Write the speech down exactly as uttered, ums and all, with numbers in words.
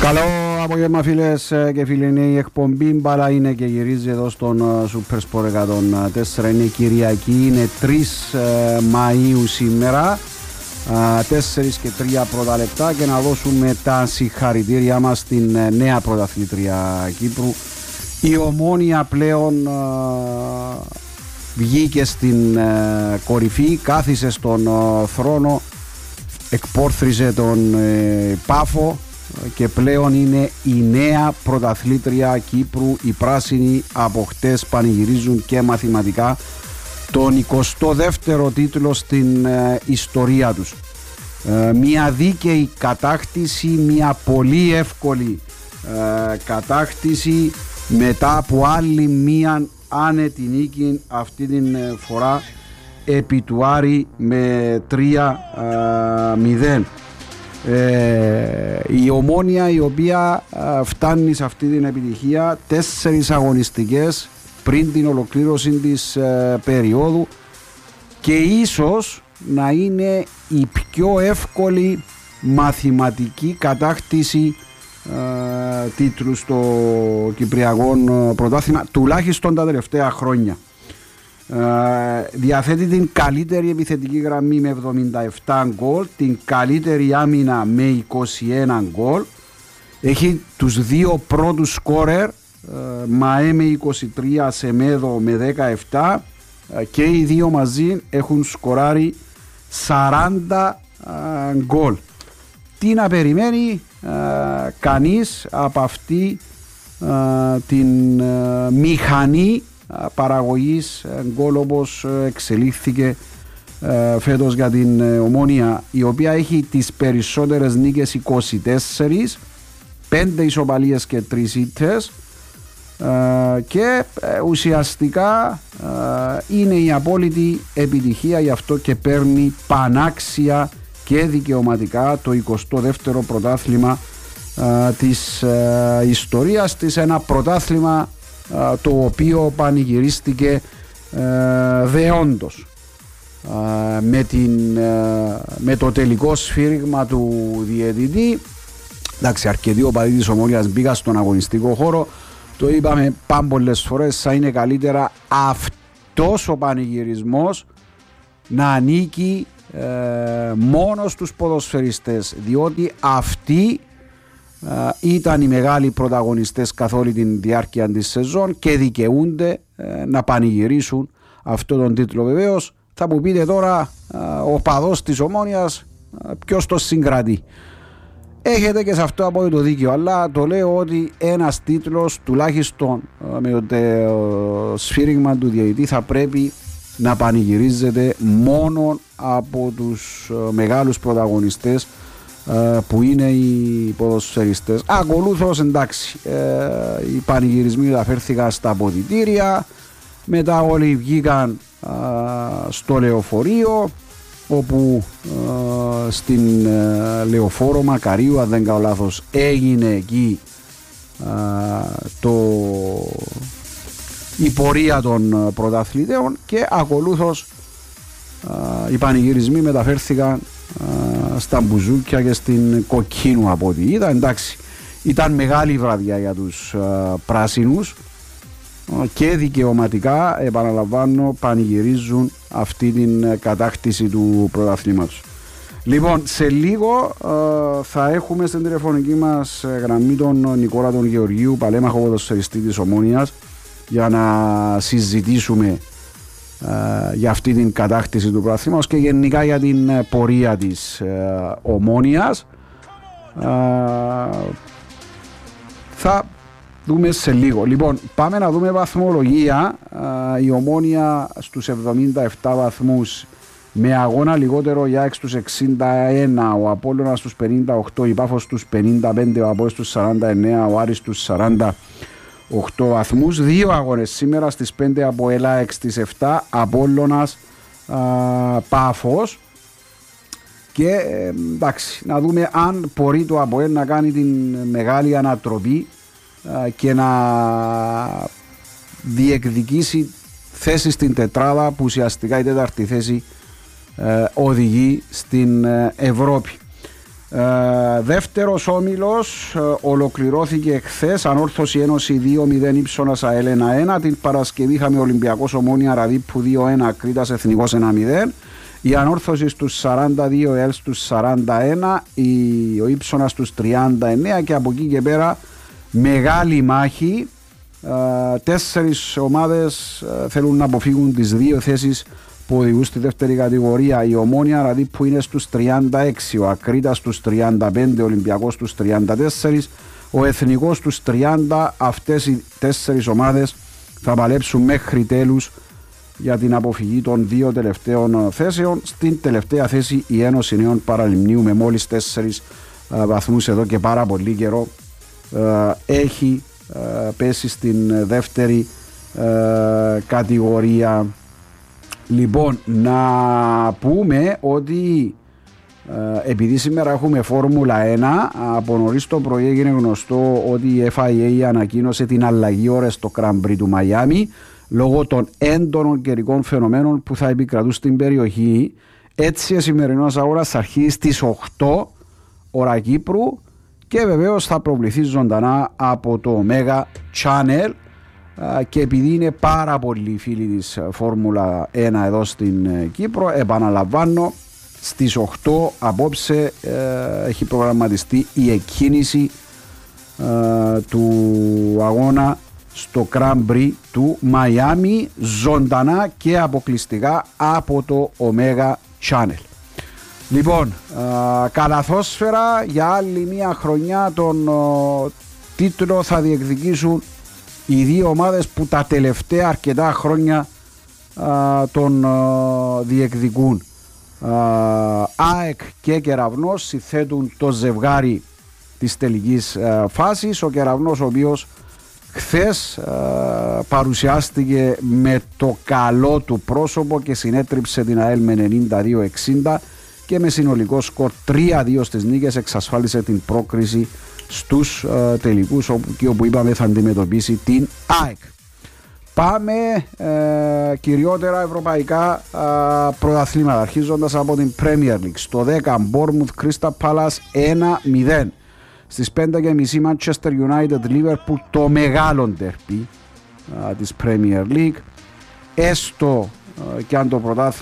Καλό απόγευμα φίλες και φίλοι, η εκπομπή μπάλα είναι και γυρίζει εδώ στον Super Sport εκατόν τέσσερα. Είναι Κυριακή, είναι τρεις Μαΐου σήμερα, τέσσερα και τρία πρώτα λεπτά, και να δώσουμε τα συγχαρητήριά μας στην νέα πρωταθλήτρια Κύπρου. Η Ομόνοια πλέον βγήκε στην κορυφή, κάθισε στον θρόνο, εκπόρθριζε τον Πάφο και πλέον είναι η νέα πρωταθλήτρια Κύπρου. Οι πράσινοι από χτες πανηγυρίζουν και μαθηματικά τον εικοστό δεύτερο τίτλο στην ε, ιστορία τους. Ε, μια δίκαιη κατάκτηση, μια πολύ εύκολη ε, κατάκτηση μετά από άλλη μια άνετη νίκη, αυτή την φορά επί του Άρη με τρία μηδέν. Ε, η Ομόνοια, η οποία ε, φτάνει σε αυτή την επιτυχία τέσσερις αγωνιστικές πριν την ολοκλήρωση της ε, περίοδου, και ίσως να είναι η πιο εύκολη μαθηματική κατάκτηση ε, τίτλου στο Κυπριακό πρωτάθλημα, τουλάχιστον τα τελευταία χρόνια. Uh, διαθέτει την καλύτερη επιθετική γραμμή με εβδομήντα επτά γκολ, την καλύτερη άμυνα με είκοσι ένα γκολ, έχει τους δύο πρώτους σκόρερ, uh, ΜΑΕ με είκοσι τρία, Σεμέδο με δεκαεπτά, uh, και οι δύο μαζί έχουν σκοράρει σαράντα uh, γκολ. Τι να περιμένει uh, κανείς από αυτή uh, την uh, μηχανή παραγωγής γκολ, όπως εξελίχθηκε ε, φέτος για την ε, Ομόνοια, η οποία έχει τις περισσότερες νίκες, είκοσι τέσσερα, πέντε ισοπαλίες και τρεις ήττες, ε, και ε, ουσιαστικά ε, είναι η απόλυτη επιτυχία, γι' αυτό και παίρνει πανάξια και δικαιωματικά το εικοστό δεύτερο πρωτάθλημα ε, της ε, ιστορίας της, ένα πρωτάθλημα το οποίο πανηγυρίστηκε ε, δεόντως ε, με, την, ε, με το τελικό σφύριγμα του διαιτητή. Εντάξει, αρκετοί οπαδοί της Ομόνοιας μπήκαν στον αγωνιστικό χώρο, το είπαμε πάμπολες φορές, θα είναι καλύτερα αυτός ο πανηγυρισμός να ανήκει ε, μόνο στους ποδοσφαιριστές, διότι αυτοί Uh, ήταν οι μεγάλοι πρωταγωνιστές καθ' όλη τη διάρκεια της σεζόν και δικαιούνται uh, να πανηγυρίσουν αυτό τον τίτλο. Βεβαίως θα μου πείτε τώρα uh, ο παδός της Ομόνοιας uh, ποιος το συγκρατεί. Έχετε και σε αυτό από το δίκαιο, αλλά το λέω ότι ένας τίτλος τουλάχιστον uh, με το uh, σφύριγμα του διαιτητή θα πρέπει να πανηγυρίζεται μόνο από τους uh, μεγάλους πρωταγωνιστές που είναι οι ποδοσφαιριστές. Ακολούθως, εντάξει, ε, οι πανηγυρισμοί μεταφέρθηκαν στα αποδυτήρια, μετά όλοι βγήκαν ε, στο λεωφορείο, όπου ε, στην ε, λεωφόρο Μακαρίου, αν δεν κάνω λάθος, έγινε εκεί ε, το, η πορεία των πρωταθλητέων, και ακολούθως ε, οι πανηγυρισμοί μεταφέρθηκαν στα μπουζούκια και στην Κοκκίνου από ό,τι είδα. Εντάξει, ήταν μεγάλη βραδιά για τους α, πράσινους, α, και δικαιωματικά, επαναλαμβάνω, πανηγυρίζουν αυτή την κατάκτηση του πρωταθλήματος. Λοιπόν, σε λίγο α, θα έχουμε στην τηλεφωνική μας γραμμή τον Νικόλα τον Γεωργίου, παλέμαχο ποδοσφαιριστή της Ομόνοιας, για να συζητήσουμε Uh, για αυτή την κατάκτηση του πρωταθλήματος και γενικά για την uh, πορεία της uh, Ομόνοιας. Uh, θα δούμε σε λίγο. Λοιπόν, πάμε να δούμε βαθμολογία. Uh, η Ομόνοια στους εβδομήντα επτά βαθμούς, με αγώνα λιγότερο, η ΑΕΚ στους εξήντα ένα, ο Απόλλωνας στους πενήντα οκτώ, η Πάφος στους πενήντα πέντε, ο Απόλλωνας στους σαράντα εννέα, ο Άρης στους σαράντα οκτώ βαθμούς. Δύο αγώνες σήμερα, στις πέντε από ΕΛΑΕΚ, στις επτά Απόλλωνας α, Πάφος, και ε, εντάξει, να δούμε αν μπορεί το ΑΠΟΕΛ να κάνει την μεγάλη ανατροπή α, και να διεκδικήσει θέση στην τετράδα, που ουσιαστικά η τέταρτη θέση ε, οδηγεί στην ε, Ευρώπη. Ε, δεύτερος όμιλος ε, ολοκληρώθηκε χθες. Ανόρθωση Ένωση δύο μηδέν Ύψωνας ΑΕΛ ένα ένα. Την Παρασκευή είχαμε Ολυμπιακός Ομόνια Ραδίππου δύο ένα Κρήτας Εθνικός ένα μηδέν. Η Ανόρθωση στους σαράντα δύο, ΕΛ στους σαράντα ένα, η, ο Ύψωνας στους τριάντα εννέα και από εκεί και πέρα μεγάλη μάχη. Ε, τέσσερις ομάδες ε, θέλουν να αποφύγουν τις δύο θέσεις που οδηγούν στη δεύτερη κατηγορία. Η Ομόνια δηλαδή που είναι στους τριάντα έξι, ο Ακρίτας στους τριάντα πέντε, ο Ολυμπιακός στους τριάντα τέσσερα, ο Εθνικός στους τριάντα. Αυτές οι τέσσερις ομάδες θα παλέψουν μέχρι τέλους για την αποφυγή των δύο τελευταίων θέσεων. Στην τελευταία θέση η Ένωση Νέων Παραλιμνίου με μόλις τέσσερις βαθμούς εδώ και πάρα πολύ καιρό έχει πέσει στην δεύτερη κατηγορία. Λοιπόν, να πούμε ότι ε, επειδή σήμερα έχουμε Φόρμουλα ένα, από νωρίς το πρωί έγινε γνωστό ότι η εφ άι έι ανακοίνωσε την αλλαγή ώρες στο Grand Prix του Μαϊάμι λόγω των έντονων καιρικών φαινομένων που θα επικρατούν στην περιοχή. Έτσι, ο σημερινός αγώνας θα αρχίσει στις οκτώ ώρα Κύπρου και βεβαίως θα προβληθεί ζωντανά από το Mega Channel. Και επειδή είναι πάρα πολλοί φίλοι της Φόρμουλα ένα εδώ στην Κύπρο, επαναλαμβάνω, στις οκτώ απόψε ε, έχει προγραμματιστεί η εκκίνηση ε, του αγώνα στο Grand Prix του Μαϊάμι, ζωντανά και αποκλειστικά από το Omega Channel. Λοιπόν, ε, καλαθόσφαιρα, για άλλη μια χρονιά τον ε, τίτλο θα διεκδικήσουν οι δύο ομάδες που τα τελευταία αρκετά χρόνια α, τον α, διεκδικούν. Α, ΑΕΚ και Κεραυνός συνθέτουν το ζευγάρι της τελικής α, φάσης. Ο Κεραυνός, ο οποίος χθες α, παρουσιάστηκε με το καλό του πρόσωπο και συνέτριψε την ΑΕΛ με ενενήντα δύο εξήντα και με συνολικό σκορ τρία δύο στις νίκες εξασφάλισε την πρόκριση στους uh, τελικούς, όπου, και όπου είπαμε θα αντιμετωπίσει την ΑΕΚ. Πάμε uh, κυριότερα ευρωπαϊκά uh, πρωταθλήματα, αρχίζοντας από την Premier League. Στο δέκα Bournemouth Crystal Palace ένα μηδέν. Στις πέντε και μισή Manchester United Liverpool, το μεγάλο ντέρμπι uh, της Premier League. Έστω uh, και αν το,